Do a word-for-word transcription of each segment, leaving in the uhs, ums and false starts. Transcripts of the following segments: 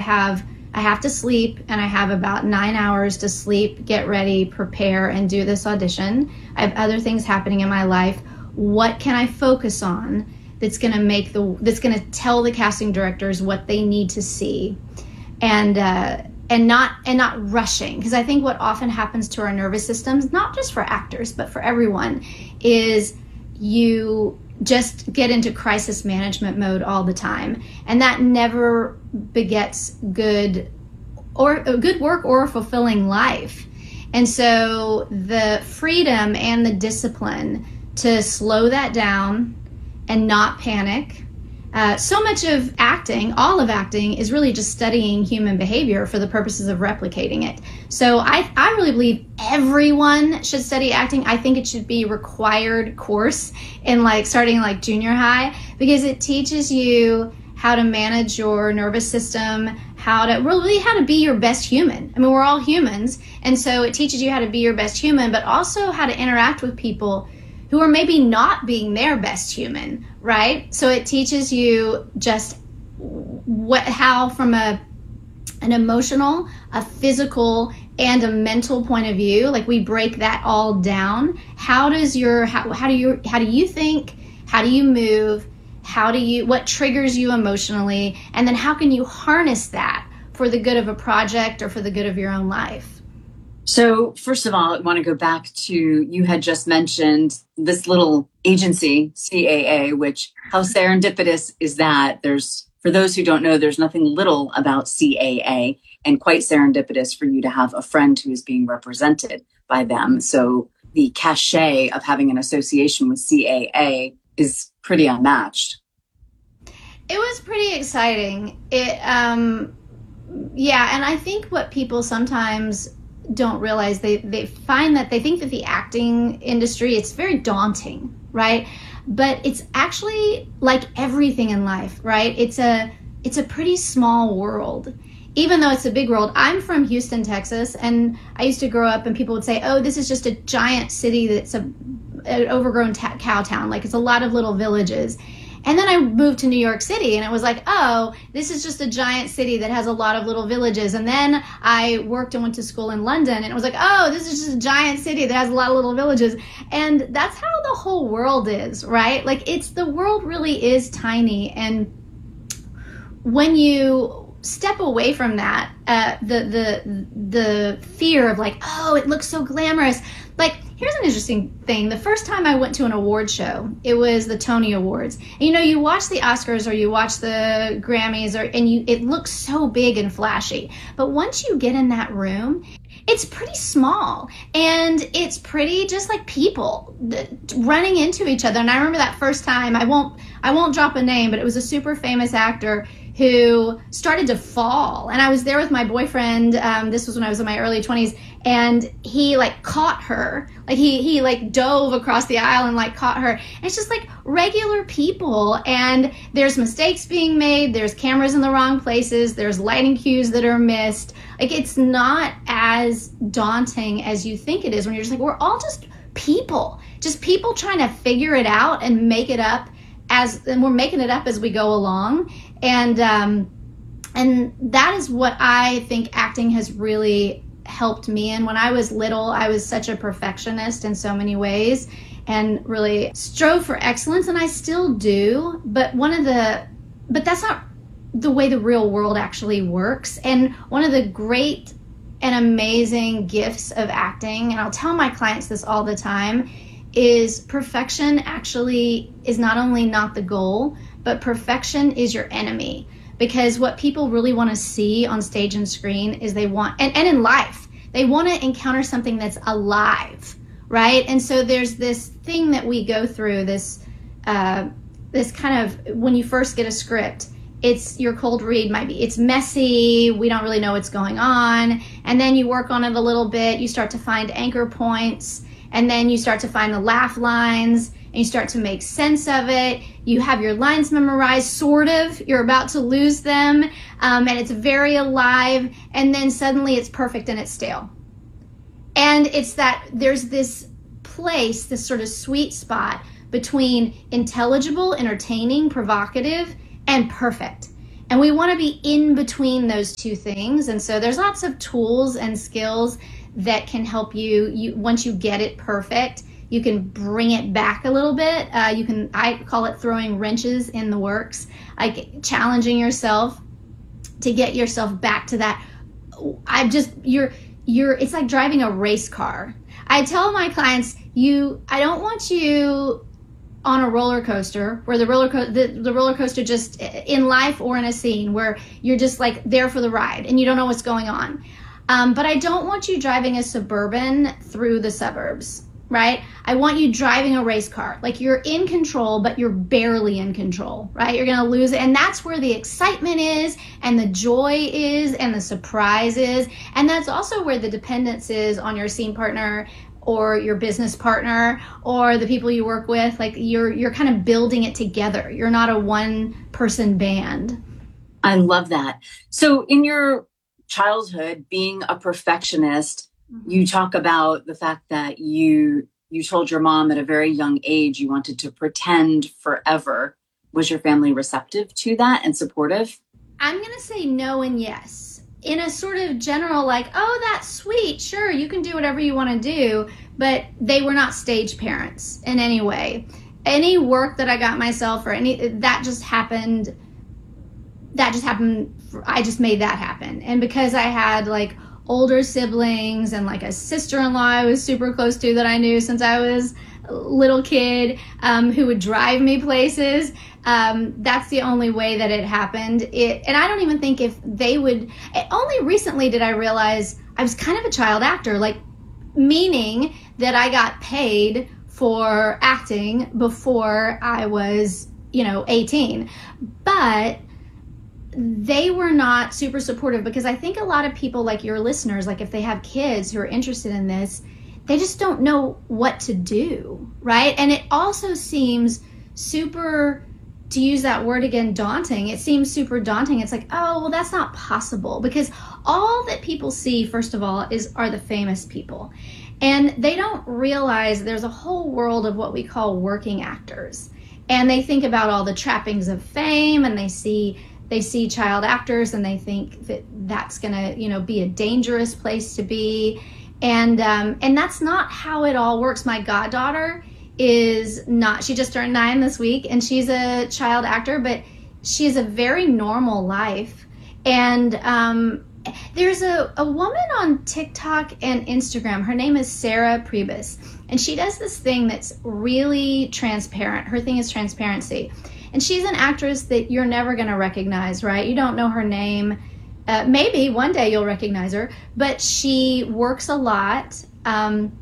have I have to sleep, and I have about nine hours to sleep, get ready, prepare, and do this audition. I have other things happening in my life. What can I focus on that's going to make the that's going to tell the casting directors what they need to see, and uh, and not and not rushing? Because I think what often happens to our nervous systems, not just for actors but for everyone, is you just get into crisis management mode all the time, and that never begets good or a good work or a fulfilling life. And so the freedom and the discipline to slow that down and not panic. Uh, so much of acting, all of acting, is really just studying human behavior for the purposes of replicating it. So I, I really believe everyone should study acting. I think it should be a required course in like starting like junior high, because it teaches you how to manage your nervous system, how to really how to be your best human. I mean, we're all humans, and so it teaches you how to be your best human, but also how to interact with people who are maybe not being their best human, right? So it teaches you just what, how from a an emotional, a physical, and a mental point of view, like we break that all down. How does your, how, how do you, how do you think? How do you move? How do you, what triggers you emotionally? And then how can you harness that for the good of a project or for the good of your own life? So first of all, I want to go back to, you had just mentioned this little agency, C A A, which how serendipitous is that? There's, for those who don't know, there's nothing little about C A A, and quite serendipitous for you to have a friend who is being represented by them. So the cachet of having an association with C A A is pretty unmatched. It was pretty exciting. It, um, yeah, and I think what people sometimes don't realize, they they find that they think that the acting industry, it's very daunting, right? But it's actually like everything in life, right? It's a it's a pretty small world, even though it's a big world. I'm from Houston, Texas, and I used to grow up and people would say, oh, this is just a giant city that's a an overgrown ta- cow town, like it's a lot of little villages. And then I moved to New York City, and it was like, oh, this is just a giant city that has a lot of little villages. And then I worked and went to school in London, and it was like, oh, this is just a giant city that has a lot of little villages. And that's how the whole world is, right? Like, it's, the world really is tiny. And when you step away from that, uh, the the the fear of like, oh, it looks so glamorous. Like, here's an interesting thing. The first time I went to an award show, it was the Tony Awards. And, you know, you watch the Oscars or you watch the Grammys, or and you it looks so big and flashy. But once you get in that room, it's pretty small, and it's pretty just like people running into each other. And I remember that first time, I won't I won't drop a name, but it was a super famous actor who started to fall. And I was there with my boyfriend. Um, this was when I was in my early twenties. And he like caught her. Like he, he like dove across the aisle and like caught her. And it's just like regular people. And there's mistakes being made. There's cameras in the wrong places. There's lighting cues that are missed. Like, it's not as daunting as you think it is when you're just like, we're all just people. Just people trying to figure it out and make it up as, and we're making it up as we go along. And um, and that is what I think acting has really helped me in. When I was little, I was such a perfectionist in so many ways and really strove for excellence, and I still do. But one of the, but that's not the way the real world actually works. And one of the great and amazing gifts of acting, and I'll tell my clients this all the time, is perfection actually is not only not the goal, but perfection is your enemy. Because what people really want to see on stage and screen is they want, and, and in life, they want to encounter something that's alive, right? And so there's this thing that we go through, this uh, this kind of, when you first get a script, it's your cold read might be, it's messy, we don't really know what's going on, and then you work on it a little bit, you start to find anchor points, and then you start to find the laugh lines, and you start to make sense of it. You have your lines memorized, sort of. You're about to lose them, um, and it's very alive, and then suddenly it's perfect and it's stale. And it's that there's this place, this sort of sweet spot between intelligible, entertaining, provocative, and perfect. And we want to be in between those two things. And so there's lots of tools and skills that can help you. You once you get it perfect, you can bring it back a little bit. Uh, you can, I call it throwing wrenches in the works, like challenging yourself to get yourself back to that. I just, you're, you're, it's like driving a race car. I tell my clients, you, I don't want you on a roller coaster where the roller co- the, the roller coaster just in life or in a scene where you're just like there for the ride and you don't know what's going on. Um, but I don't want you driving a Suburban through the suburbs, right? I want you driving a race car. Like you're in control, but you're barely in control, right? You're going to lose it. And that's where the excitement is and the joy is and the surprise is. And that's also where the dependence is on your scene partner or your business partner or the people you work with. Like you're you're kind of building it together. You're not a one person band. I love that. So in your childhood, being a perfectionist, mm-hmm. you talk about the fact that you you told your mom at a very young age you wanted to pretend forever. Was your family receptive to that and supportive? I'm going to say no and yes. In a sort of general, like, oh, that's sweet. Sure, you can do whatever you want to do. But they were not stage parents in any way. Any work that I got myself or any, that just happened. That just happened. I just made that happen. And because I had like older siblings and like a sister-in-law I was super close to that I knew since I was a little kid, um, who would drive me places. Um, that's the only way that it happened. It, and I don't even think if they would, only recently did I realize I was kind of a child actor, like meaning that I got paid for acting before I was, you know, eighteen. But they were not super supportive because I think a lot of people like your listeners, like if they have kids who are interested in this, they just don't know what to do, right? And it also seems super, to use that word again, daunting. It seems super daunting. It's like, oh, well, that's not possible because all that people see, first of all, is are the famous people. And they don't realize there's a whole world of what we call working actors. And they think about all the trappings of fame and they see they see child actors and they think that that's going to, you know, be a dangerous place to be. And um, and that's not how it all works. My goddaughter is not, she just turned nine this week and she's a child actor, but she has a very normal life. And um, there's a, a woman on TikTok and Instagram. Her name is Sarah Priebus. And she does this thing that's really transparent. Her thing is transparency. And she's an actress that you're never going to recognize, right? You don't know her name. Uh, maybe one day you'll recognize her, but she works a lot. Um,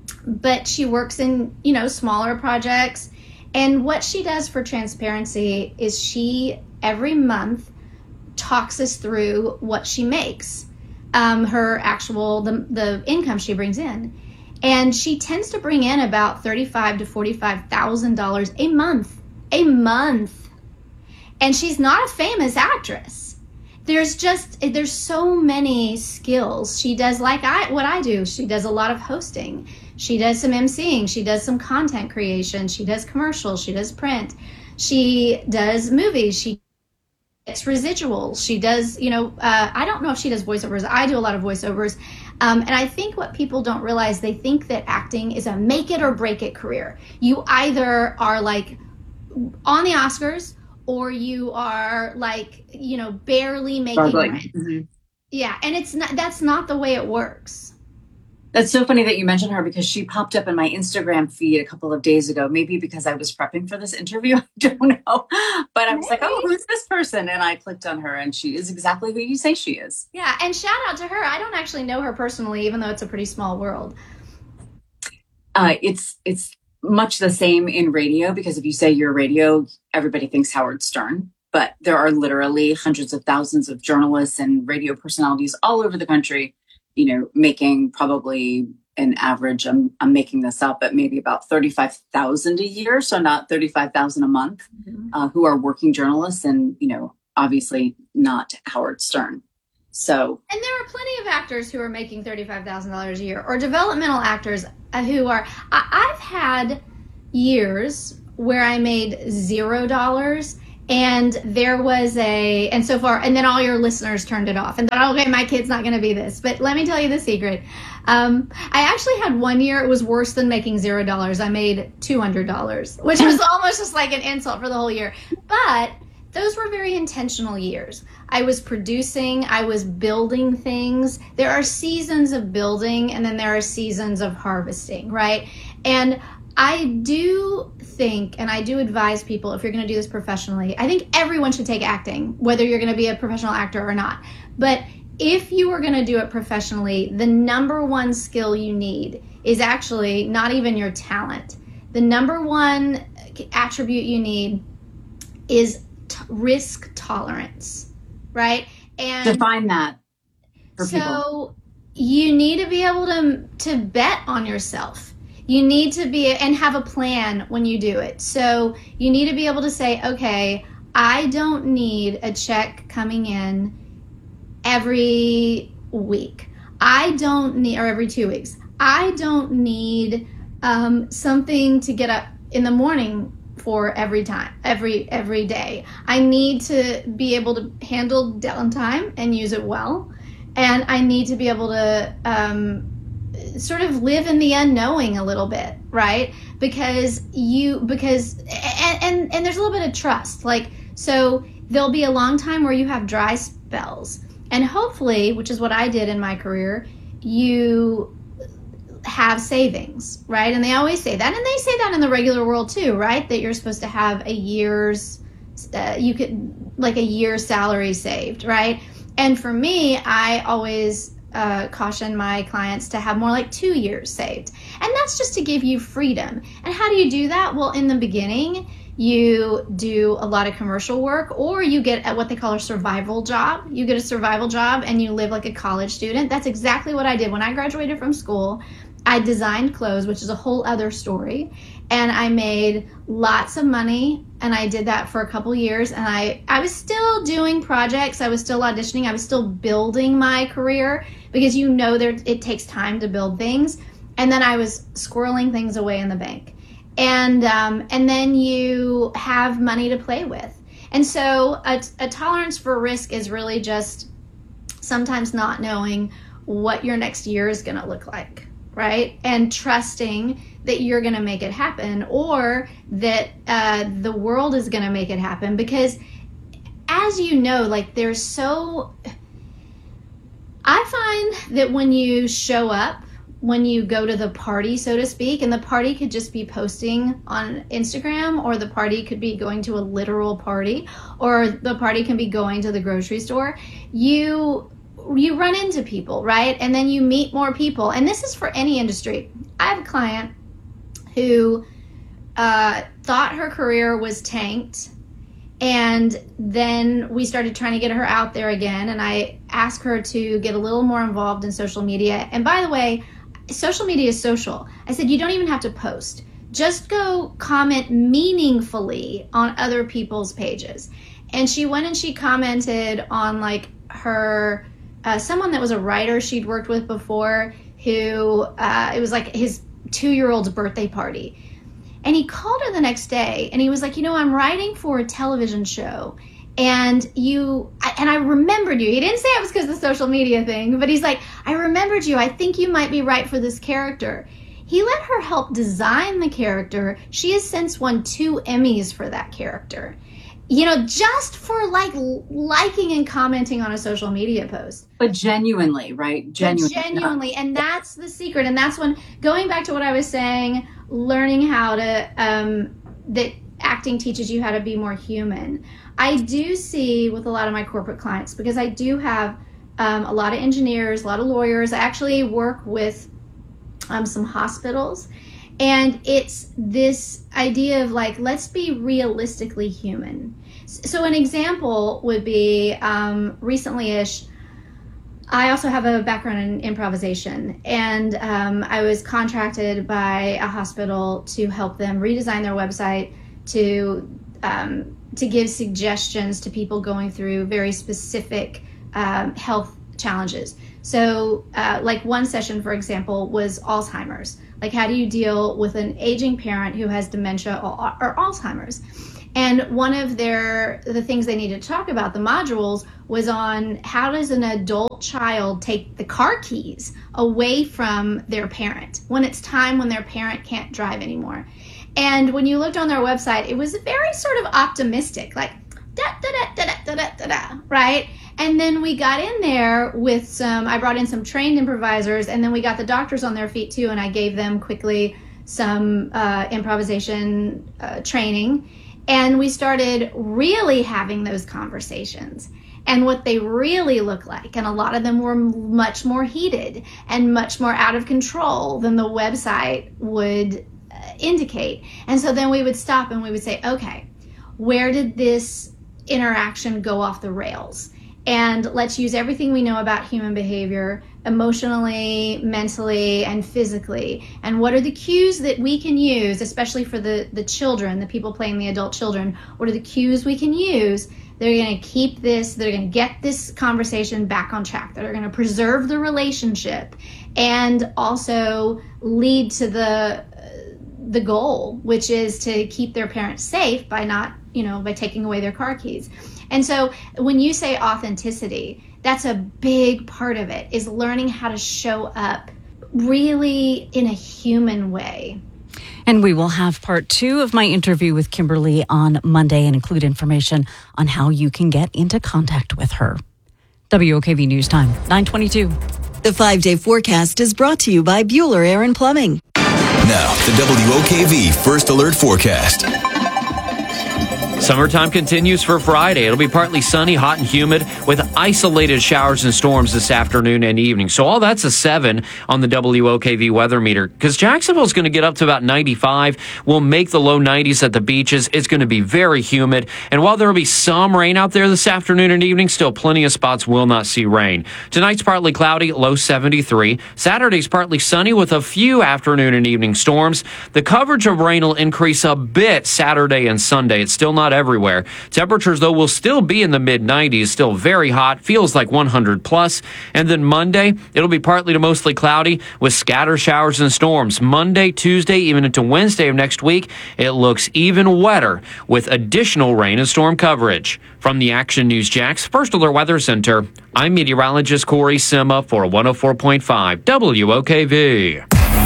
but she works in, you know, smaller projects. And what she does for transparency is she, every month, talks us through what she makes, um, her actual, the, the income she brings in. And she tends to bring in about thirty-five thousand to forty-five thousand dollars a month, a month. And she's not a famous actress. There's just, there's so many skills. She does like I, what I do. She does a lot of hosting. She does some emceeing. She does some content creation. She does commercials. She does print. She does movies. She gets residuals. She does, you know, uh, I don't know if she does voiceovers. I do a lot of voiceovers. Um, and I think what people don't realize, they think that acting is a make it or break it career. You either are like on the Oscars or you are like, you know, barely making rent. Mm-hmm. Yeah. And it's not, that's not the way it works. That's so funny that you mentioned her because she popped up in my Instagram feed a couple of days ago, maybe because I was prepping for this interview. I don't know. But I was like, oh, who's this person? And I clicked on her and she is exactly who you say she is. Yeah. And shout out to her. I don't actually know her personally, even though it's a pretty small world. Uh, it's, it's much the same in radio because if you say you're radio, everybody thinks Howard Stern. But there are literally hundreds of thousands of journalists and radio personalities all over the country, you know, making probably an average, I'm, I'm making this up, but maybe about thirty-five thousand a year. So not thirty-five thousand a month, mm-hmm. uh, who are working journalists and, you know, obviously not Howard Stern. So, and there are plenty of actors who are making thirty-five thousand dollars a year or developmental actors who are, I, I've had years where I made zero dollars And there was a, and so far, and then all your listeners turned it off and thought, okay, my kid's not going to be this. But let me tell you the secret. Um, I actually had one year, it was worse than making zero dollars. I made two hundred dollars, which was almost just like an insult for the whole year. But those were very intentional years. I was producing, I was building things. There are seasons of building and then there are seasons of harvesting, right? And I do think, and I do advise people, if you're going to do this professionally, I think everyone should take acting, whether you're going to be a professional actor or not. But if you are going to do it professionally, the number one skill you need is actually not even your talent. The number one attribute you need is t- risk tolerance, right? And define that for so people. You need to be able to to bet on yourself. You need to be and have a plan when you do it. So you need to be able to say, okay, I don't need a check coming in every week. I don't need, or every two weeks. I don't need um, something to get up in the morning for every time, every every day. I need to be able to handle downtime and use it well. And I need to be able to um, sort of live in the unknowing a little bit, right? Because you, because, and, and, and there's a little bit of trust. Like, so there'll be a long time where you have dry spells. And hopefully, which is what I did in my career, you have savings, right? And they always say that. And they say that in the regular world too, right? That you're supposed to have a year's, uh, you could, like a year's salary saved, right? And for me, I always uh, caution my clients to have more like two years saved. And that's just to give you freedom. And how do you do that? Well, in the beginning, you do a lot of commercial work, or you get at what they call a survival job. You get a survival job and you live like a college student. That's exactly what I did when I graduated from school. I designed clothes, which is a whole other story. And I made lots of money, and I did that for a couple years. And I, I was still doing projects. I was still auditioning. I was still building my career, because you know there it takes time to build things. And then I was squirreling things away in the bank. And um, and then you have money to play with. And so a, a tolerance for risk is really just sometimes not knowing what your next year is going to look like, right? And trusting that you're going to make it happen, or that uh, the world is going to make it happen. Because as you know, like there's so, I find that when you show up, when you go to the party, so to speak, and the party could just be posting on Instagram, or the party could be going to a literal party, or the party can be going to the grocery store, you you run into people, right? And then you meet more people. And this is for any industry. I have a client who uh, thought her career was tanked, and then we started trying to get her out there again, and I asked her to get a little more involved in social media. And by the way, social media is social. I said, you don't even have to post. Just go comment meaningfully on other people's pages. And she went and she commented on like her, uh, someone that was a writer she'd worked with before, who, uh, it was like his two-year-old's birthday party. And he called her the next day and he was like, you know, I'm writing for a television show. And you, and I remembered you. He didn't say it was because of the social media thing, but he's like, I remembered you. I think you might be right for this character. He let her help design the character. She has since won two Emmys for that character. You know, just for like liking and commenting on a social media post. But genuinely, right? Genuinely. But genuinely. And that's the secret. And that's when, going back to what I was saying, learning how to, um, that acting teaches you how to be more human. I do see with a lot of my corporate clients, because I do have um, a lot of engineers, a lot of lawyers. I actually work with um, some hospitals. And it's this idea of like, let's be realistically human. So an example would be um, recently-ish, I also have a background in improvisation, and um, I was contracted by a hospital to help them redesign their website, to um, to give suggestions to people going through very specific um, health challenges. So uh, like one session, for example, was Alzheimer's. Like, how do you deal with an aging parent who has dementia or, or Alzheimer's? And one of their the things they needed to talk about, the modules, was on how does an adult child take the car keys away from their parent when it's time when their parent can't drive anymore. And when you looked on their website, it was very sort of optimistic, like da da da da da da da da, right? And then we got in there with some, I brought in some trained improvisers, and then we got the doctors on their feet too, and I gave them quickly some uh, improvisation uh, training. And we started really having those conversations and what they really look like. And a lot of them were much more heated and much more out of control than the website would uh, indicate. And so then we would stop and we would say, okay, where did this interaction go off the rails? And let's use everything we know about human behavior, emotionally, mentally, and physically. And what are the cues that we can use, especially for the, the children, the people playing the adult children? What are the cues we can use that are going to keep this, that are going to get this conversation back on track, that are going to preserve the relationship and also lead to the the goal, which is to keep their parents safe by not, you know, by taking away their car keys. And so when you say authenticity, that's a big part of it, is learning how to show up really in a human way. And we will have part two of my interview with Kimberly on Monday and include information on how you can get into contact with her. W O K V News Time, nine twenty-two. The five-day forecast is brought to you by Bueller Air and Plumbing. Now, the W O K V First Alert Forecast. Summertime continues for Friday. It'll be partly sunny, hot and humid with isolated showers and storms this afternoon and evening. So all that's a seven on the W O K V weather meter, because Jacksonville's going to get up to about ninety-five. We'll make the low nineties at the beaches. It's going to be very humid. And while there will be some rain out there this afternoon and evening, still plenty of spots will not see rain. Tonight's partly cloudy, low seventy-three. Saturday's partly sunny with a few afternoon and evening storms. The coverage of rain will increase a bit Saturday and Sunday. It's still not everywhere. Temperatures, though, will still be in the mid nineties, still very hot, feels like one hundred plus. And then Monday, it'll be partly to mostly cloudy with scatter showers and storms. Monday, Tuesday, even into Wednesday of next week, it looks even wetter with additional rain and storm coverage. From the Action News Jax First Alert Weather Center, I'm meteorologist Corey Sima for one oh four point five W O K V.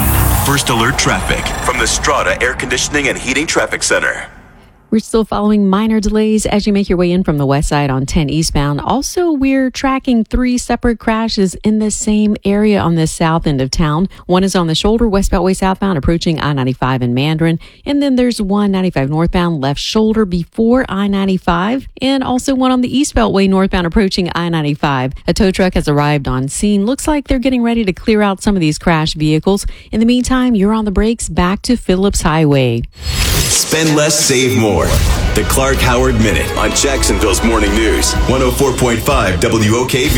First Alert Traffic from the Strata Air Conditioning and Heating Traffic Center. We're still following minor delays as you make your way in from the west side on ten eastbound. Also, we're tracking three separate crashes in the same area on the south end of town. One is on the shoulder, west Beltway southbound, approaching I ninety-five in Mandarin. And then there's one ninety-five northbound, left shoulder before I ninety-five. And also one on the east Beltway northbound, approaching I ninety-five. A tow truck has arrived on scene. Looks like they're getting ready to clear out some of these crashed vehicles. In the meantime, you're on the brakes back to Phillips Highway. Spend less, save more. The Clark Howard Minute on Jacksonville's Morning News, one oh four point five W O K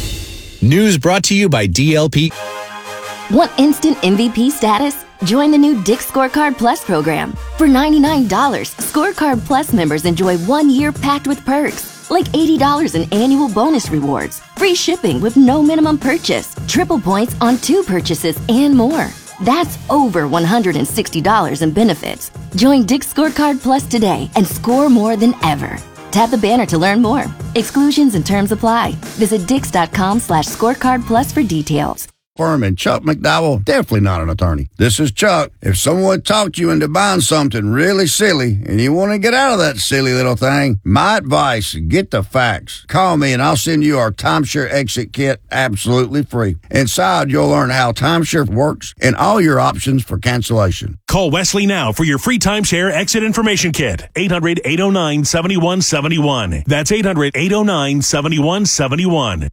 V. News brought to you by D L P. Want instant M V P status? Join the new Dick's Scorecard Plus program. For ninety-nine dollars, Scorecard Plus members enjoy one year packed with perks, like eighty dollars in annual bonus rewards, free shipping with no minimum purchase, triple points on two purchases, and more. That's over one hundred sixty dollars in benefits. Join Dick's Scorecard Plus today and score more than ever. Tap the banner to learn more. Exclusions and terms apply. Visit dix.com slash scorecard plus for details. Firm and Chuck McDowell, definitely not an attorney. This is Chuck. If someone talked you into buying something really silly and you want to get out of that silly little thing, my advice, get the facts. Call me and I'll send you our timeshare exit kit absolutely free. Inside, you'll learn how timeshare works and all your options for cancellation. Call Wesley now for your free timeshare exit information kit. eight hundred, eight oh nine, seven one seven one. That's eight hundred, eight oh nine, seven one seven one.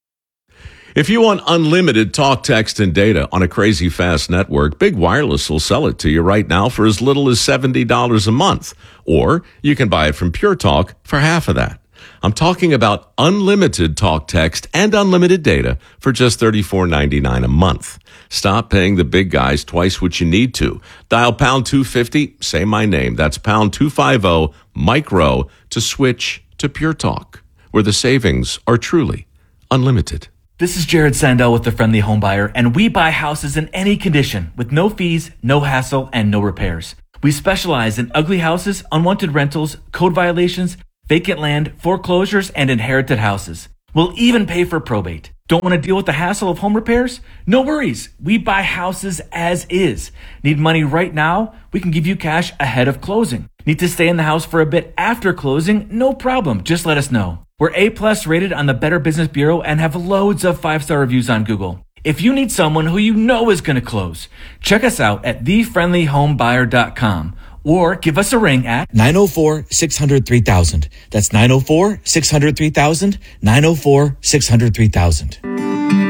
If you want unlimited talk, text, and data on a crazy fast network, Big Wireless will sell it to you right now for as little as seventy dollars a month. Or you can buy it from Pure Talk for half of that. I'm talking about unlimited talk, text, and unlimited data for just thirty-four ninety-nine a month. Stop paying the big guys twice what you need to. Dial pound two fifty, say my name. That's pound two fifty, micro, to switch to Pure Talk, where the savings are truly unlimited. This is Jared Sandell with The Friendly Home Buyer, and we buy houses in any condition with no fees, no hassle, and no repairs. We specialize in ugly houses, unwanted rentals, code violations, vacant land, foreclosures, and inherited houses. We'll even pay for probate. Don't want to deal with the hassle of home repairs? No worries. We buy houses as is. Need money right now? We can give you cash ahead of closing. Need to stay in the house for a bit after closing? No problem. Just let us know. We're A-plus rated on the Better Business Bureau and have loads of five-star reviews on Google. If you need someone who you know is going to close, check us out at the friendly home buyer dot com or give us a ring at nine oh four, six hundred, three thousand. That's nine oh four, six hundred, three thousand, nine oh four, six hundred, three thousand.